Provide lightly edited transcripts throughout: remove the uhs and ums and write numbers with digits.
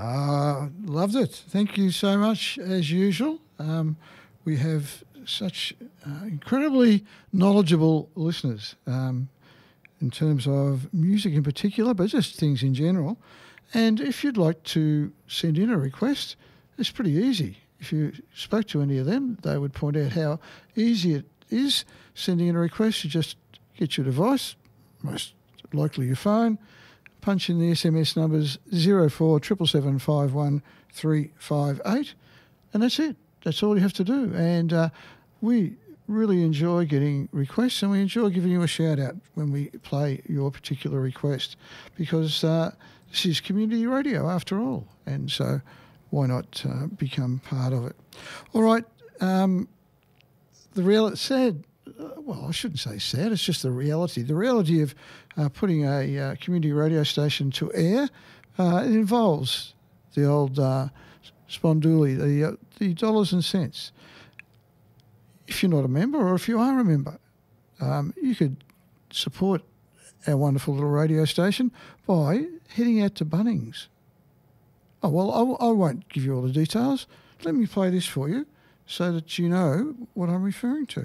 Loved it. Thank you so much, as usual. We have such incredibly knowledgeable listeners in terms of music in particular, but just things in general. And if you'd like to send in a request, it's pretty easy. If you spoke to any of them, they would point out how easy it is sending in a request. You just get your device, most likely your phone, punch in the SMS numbers 0477751358, and that's it. That's all you have to do. And we really enjoy getting requests, and we enjoy giving you a shout-out when we play your particular request, because this is community radio after all, and so why not become part of it? All right, the sad, well, I shouldn't say sad, it's just the reality. The reality of putting a community radio station to air, it involves the old spondoolie, the dollars and cents. If you're not a member, or if you are a member, you could support our wonderful little radio station by heading out to Bunnings. Oh, well, I won't give you all the details. Let me play this for you so that you know what I'm referring to.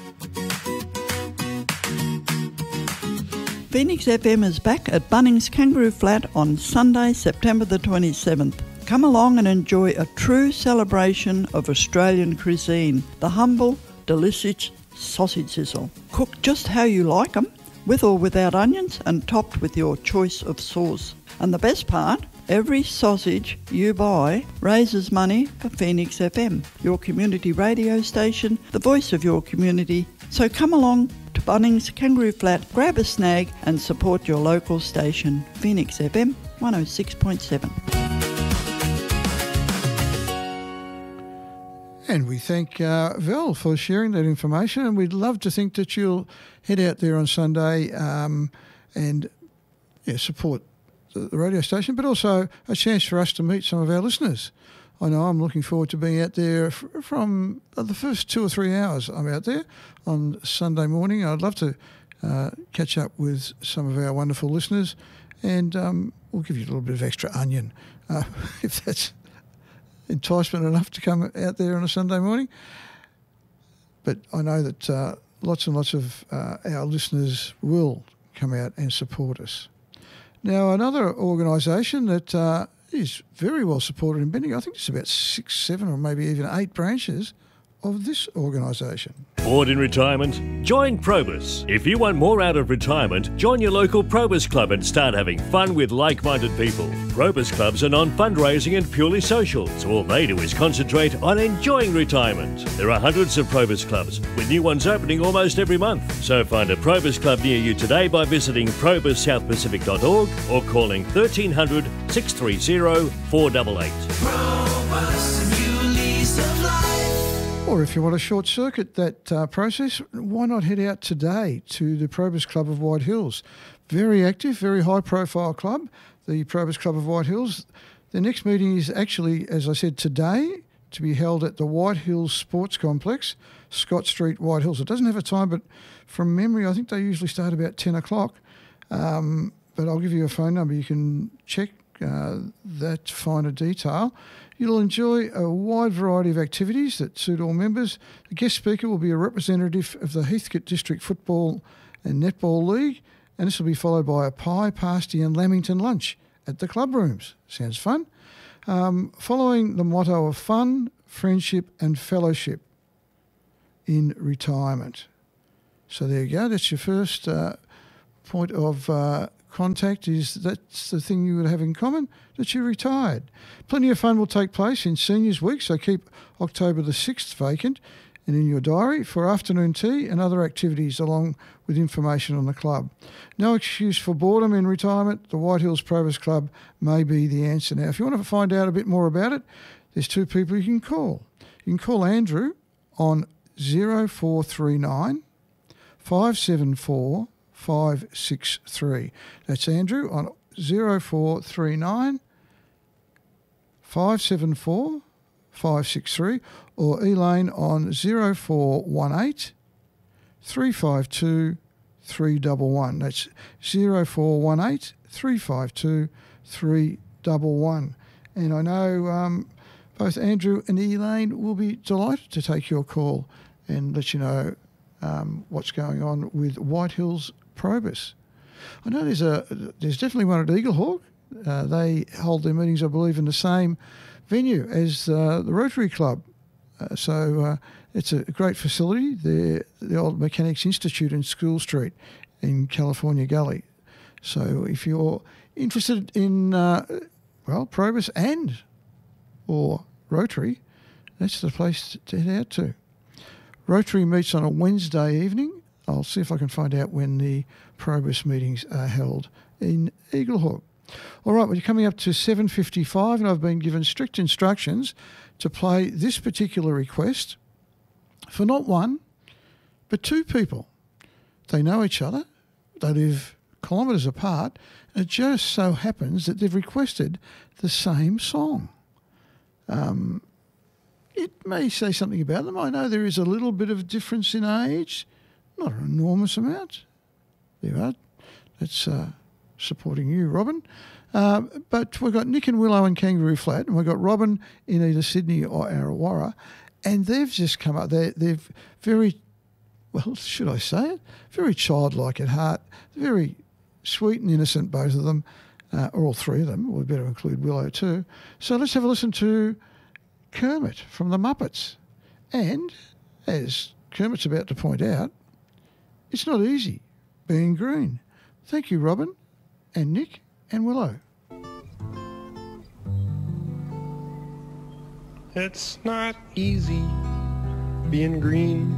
Phoenix FM is back at Bunnings Kangaroo Flat on Sunday, September the 27th. Come along and enjoy a true celebration of Australian cuisine, the humble, delicious sausage sizzle. Cooked just how you like them, with or without onions, and topped with your choice of sauce. And the best part, every sausage you buy raises money for Phoenix FM, your community radio station, the voice of your community. So come along to Bunnings Kangaroo Flat, grab a snag and support your local station, Phoenix FM 106.7. And we thank Val for sharing that information, and we'd love to think that you'll head out there on Sunday and support the radio station, but also a chance for us to meet some of our listeners. I know I'm looking forward to being out there from the first 2 or 3 hours I'm out there on Sunday morning. I'd love to catch up with some of our wonderful listeners, and we'll give you a little bit of extra onion if that's enticement enough to come out there on a Sunday morning. But I know that lots and lots of our listeners will come out and support us. Now, another organisation that is very well supported in Bendigo, I think there's about 6, 7 or maybe even 8 branches of this organisation. Bored in retirement? Join Probus. If you want more out of retirement, join your local Probus Club and start having fun with like-minded people. Probus Clubs are non-fundraising and purely social, so all they do is concentrate on enjoying retirement. There are hundreds of Probus Clubs, with new ones opening almost every month. So find a Probus Club near you today by visiting probussouthpacific.org or calling 1300 630 488. Probus, new lease of life. Or if you want to short-circuit that process, why not head out today to the Probus Club of White Hills? Very active, very high-profile club, the Probus Club of White Hills. The next meeting is actually, as I said, today, to be held at the White Hills Sports Complex, Scott Street, White Hills. It doesn't have a time, but from memory, I think they usually start about 10 o'clock. But I'll give you a phone number. You can check that finer detail. You'll enjoy a wide variety of activities that suit all members. The guest speaker will be a representative of the Heathcote District Football and Netball League, and this will be followed by a pie, pasty and lamington lunch at the club rooms. Sounds fun. Following the motto of fun, friendship and fellowship in retirement. So there you go. That's your first point of contact, is that's the thing you would have in common, that you're retired. Plenty of fun will take place in Seniors Week, so keep October the 6th vacant and in your diary for afternoon tea and other activities along with information on the club. No excuse for boredom in retirement. The White Hills Probus Club may be the answer. Now, if you want to find out a bit more about it, there's 2 people you can call. You can call Andrew on 0439 574 563. That's Andrew on 0439 574 563, or Elaine on 0418 352 311. That's 0418 352 311. And I know both Andrew and Elaine will be delighted to take your call and let you know what's going on with White Hills Probus. I know there's definitely one at Eaglehawk. They hold their meetings, I believe, in the same venue as the Rotary Club. So it's a great facility. They're the old Mechanics Institute in School Street in California Gully. So if you're interested in, Probus and or Rotary, that's the place to head out to. Rotary meets on a Wednesday evening. I'll see if I can find out when the Probus meetings are held in Eaglehawk. All right, well, you're coming up to 7:55 and I've been given strict instructions to play this particular request for not one, but two people. They know each other, they live kilometres apart, and it just so happens that they've requested the same song. It may say something about them. I know there is a little bit of difference in age, not an enormous amount. There you are. That's supporting you, Robin. But we've got Nick and Willow in Kangaroo Flat, and we've got Robin in either Sydney or Arrawarra, and they've just come up. They're very, well, should I say it? Very childlike at heart, very sweet and innocent, both of them, or all three of them. We better include Willow too. So let's have a listen to Kermit from the Muppets. And, as Kermit's about to point out, it's not easy being green. Thank you, Robin and Nick and Willow. It's not easy being green,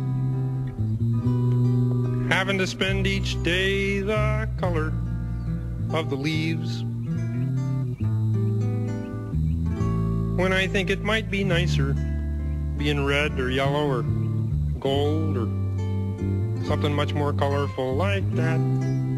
having to spend each day the color of the leaves, when I think it might be nicer being red or yellow or gold or something much more colorful like that.